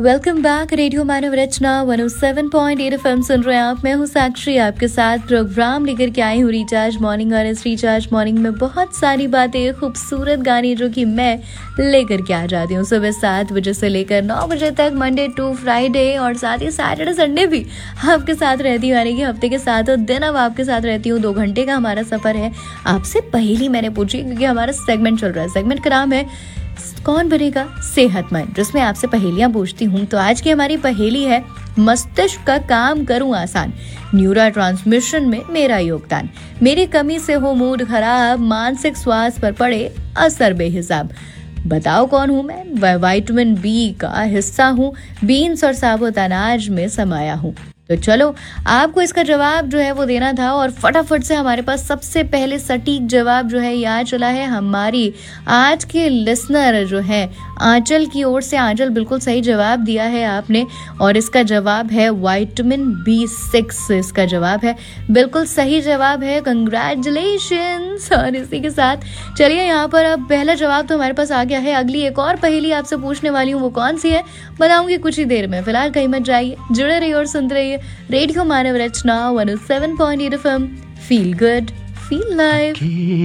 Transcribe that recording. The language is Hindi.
Welcome back. रेडियो मानव रचना 107.8 एफएम सुन रहे हैं आप। मैं हूँ साक्षी, आपके साथ प्रोग्राम लेकर के आई हूँ रिचार्ज मॉर्निंग। और इस रिचार्ज मॉर्निंग में बहुत सारी बातें, खूबसूरत गाने जो कि मैं लेकर के आ जाती हूँ सुबह 7 बजे से लेकर 9 बजे तक, मंडे टू फ्राइडे, और साथ ही सैटरडे संडे भी आपके साथ रहती हूँ। यानी कि हफ्ते के 7 दिन अब आपके साथ रहती हूँ। 2 घंटे का हमारा सफर है। आपसे पहली मैंने पूछी क्योंकि हमारा सेगमेंट चल रहा है। सेगमेंट का नाम है कौन बनेगा सेहतमंद, जिसमें आपसे पहेलियां पूछती हूँ। तो आज की हमारी पहेली है, मस्तिष्क का काम करूं आसान, न्यूरो ट्रांसमिशन में मेरा योगदान, मेरी कमी से हो मूड खराब, मानसिक स्वास्थ्य पर पड़े असर बेहिसाब। बताओ कौन हूँ मैं? विटामिन बी का हिस्सा हूँ, बीन्स और साबुत अनाज में समाया हूँ। तो चलो, आपको इसका जवाब जो है वो देना था, और फटाफट से हमारे पास सबसे पहले सटीक जवाब जो है ये आ चला है हमारी आज के लिसनर जो है आंचल की ओर से। आंचल, बिल्कुल सही जवाब दिया है आपने, और इसका जवाब है विटामिन B6। इसका जवाब है, बिल्कुल सही जवाब है। कंग्रेचुलेशंस। और इसी के साथ चलिए, यहाँ पर अब पहला जवाब तो हमारे पास आ गया है। अगली एक और पहेली आपसे पूछने वाली हूँ, वो कौन सी है बताऊंगी कुछ ही देर में। फिलहाल कहीं मत जाइए, जुड़े रहिए और सुनते रहिए रेडियो मानव रचना 107.8 FM। Feel good, feel live.